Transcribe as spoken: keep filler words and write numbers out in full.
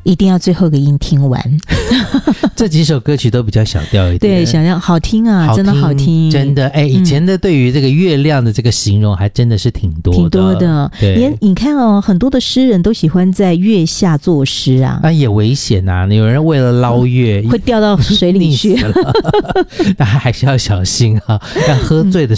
一定要最后一个音听完。 这几首歌曲都比较小调一点， 对，小调好听啊，真的好听， 真的。哎，以前的对于这个月亮的这个形容还真的是挺多的， 挺多的。连你看哦，很多的诗人都喜欢在月下作诗啊， 啊也危险啊，有人为了捞月、 嗯、会掉到水里去， 大家还是要小心啊，要喝醉的